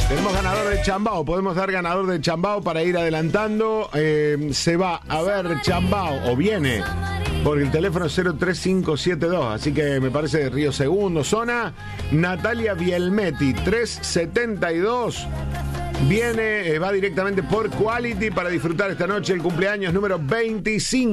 Tenemos ganador de Chambao, podemos dar ganador de Chambao para ir adelantando. Se va a ver Chambao, o viene, por el teléfono 03572, así que me parece de Río Segundo, zona. Natalia Bielmetti, 372. Viene, va directamente por Quality para disfrutar esta noche el cumpleaños número 25.